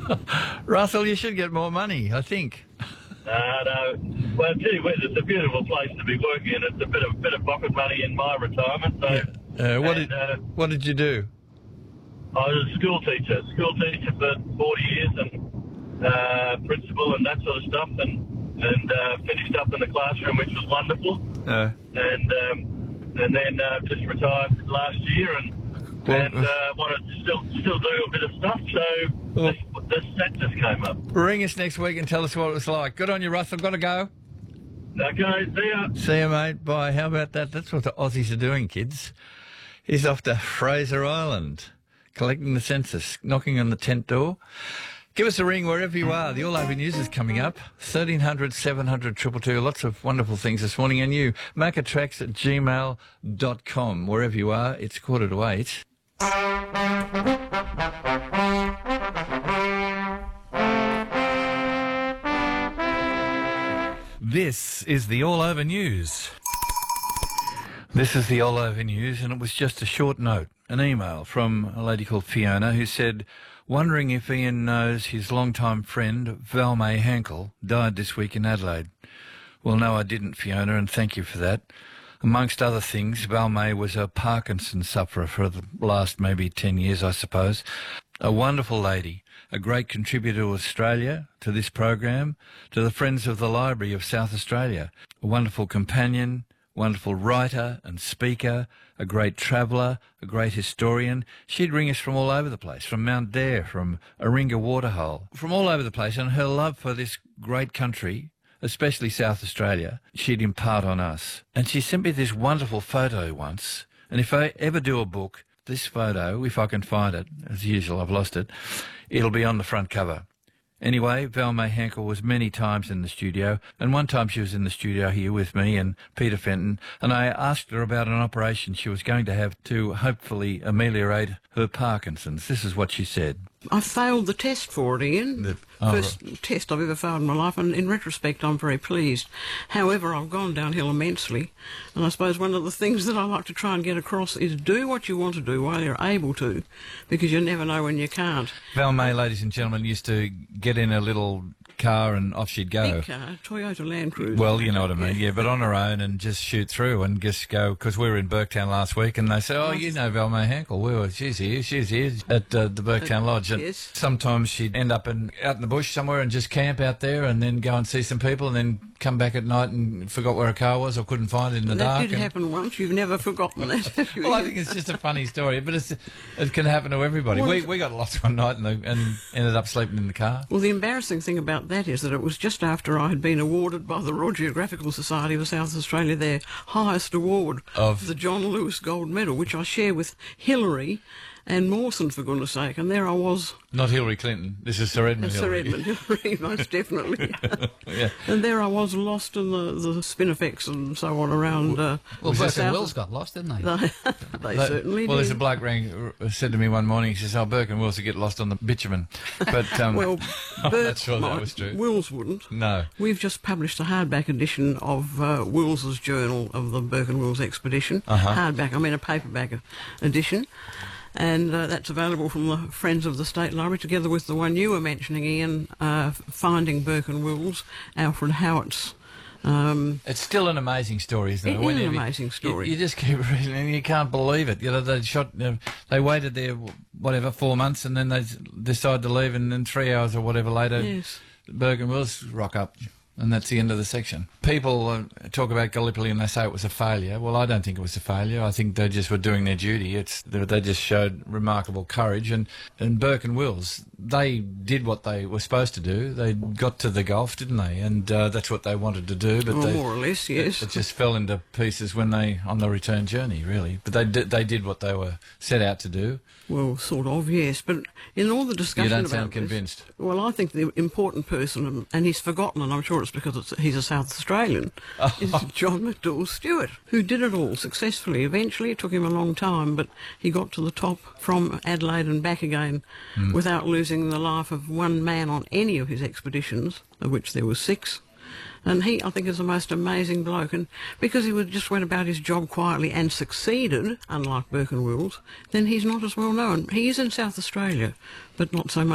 Russell, you should get more money, I think. No. Well, gee whiz, it's a beautiful place to be working in. It's a bit of pocket money in my retirement. So, What did you do? I was a school teacher for 40 years and principal and that sort of stuff, and finished up in the classroom, which was wonderful. And then just retired last year and want to still do a bit of stuff. So that just came up. Ring us next week and tell us what it was like. Good on you, Russell. Got to go. Okay, see ya. See you, mate. Bye. How about that? That's what the Aussies are doing, kids. He's off to Fraser Island, collecting the census, knocking on the tent door. Give us a ring wherever you are. The All Over News is coming up. 1300 700 222. Lots of wonderful things this morning. And you, maccatracks@gmail.com. Wherever you are, it's 7:45. This is the All Over News. This is the All Over News, and it was just a short note, an email from a lady called Fiona who said, wondering if Ian knows his longtime friend, Val May Hankel, died this week in Adelaide. Well, no, I didn't, Fiona, and thank you for that. Amongst other things, Val May was a Parkinson's sufferer for the last maybe 10 years, I suppose. A wonderful lady, a great contributor to Australia, to this program, to the Friends of the Library of South Australia. A wonderful companion, wonderful writer and speaker, a great traveller, a great historian. She'd ring us from all over the place, from Mount Dare, from Aringa Waterhole, from all over the place, and her love for this great country, especially South Australia, she'd impart on us. And she sent me this wonderful photo once, and if I ever do a book, this photo, if I can find it, as usual, I've lost it, it'll be on the front cover. Anyway, Val May Hankel was many times in the studio, and one time she was in the studio here with me and Peter Fenton, and I asked her about an operation she was going to have to hopefully ameliorate her Parkinson's. This is what she said. I failed the test for it, Ian. First test I've ever failed in my life, and in retrospect I'm very pleased. However, I've gone downhill immensely, and I suppose one of the things that I like to try and get across is do what you want to do while you're able to, because you never know when you can't. Val May, ladies and gentlemen, used to get in a little car and off she'd go. Big car, Toyota Land Cruiser. Well, you know what I mean, yeah, but on her own and just shoot through and just go, because we were in Burketown last week and they said, oh, you know Val May Hankel, she's here at the Burketown Lodge. And yes. Sometimes she'd end up out in the bush somewhere and just camp out there and then go and see some people and then come back at night and forgot where her car was or couldn't find it in the dark. That did happen once. You've never forgotten that, have you? Well, I think it's just a funny story, but it can happen to everybody. Well, we got lost one night and ended up sleeping in the car. Well, the embarrassing thing about that is that it was just after I had been awarded by the Royal Geographical Society of South Australia their highest award of the John Lewis Gold Medal, which I share with Hillary and Mawson, for goodness sake, and there I was. Not Hillary Clinton. This is Sir Edmund Hillary. Sir Edmund Hillary, most definitely. Yeah. And there I was lost in the spinifex and so on around. Well, Burke and Wills got lost, didn't they? They certainly did. Well, there's a bloke said to me one morning, he says, oh, Burke and Wills will get lost on the bitumen. But, well, I'm not sure that was true. Wills wouldn't. No. We've just published a hardback edition of Wills's journal of the Burke and Wills expedition. Hardback, I mean a paperback edition. And that's available from the Friends of the State Library, together with the one you were mentioning, Ian, Finding Burke and Wills, Alfred Howitt's. It's still an amazing story, isn't it? It is an amazing story. You just keep reading and you can't believe it. You know, they waited there, 4 months, and then they decide to leave, and then 3 hours or whatever later, yes, Burke and Wills rock up. And that's the end of the section. People talk about Gallipoli and they say it was a failure. Well, I don't think it was a failure. I think they just were doing their duty. They just showed remarkable courage. And Burke and Wills, they did what they were supposed to do. They got to the Gulf, didn't they? And that's what they wanted to do. But more or less, yes. It just fell into pieces on the return journey, really. But they did what they were set out to do. Well, sort of, yes. But in all the discussion about You don't sound convinced. Well, I think the important person, and he's forgotten, and I'm sure it's because he's a South Australian, is John McDouall Stewart, who did it all successfully. Eventually, it took him a long time, but he got to the top from Adelaide and back again without losing the life of one man on any of his expeditions, of which there were 6. And he, I think, is the most amazing bloke. And because he just went about his job quietly and succeeded, unlike Burke and Wills, then he's not as well known. He is in South Australia, but not so much.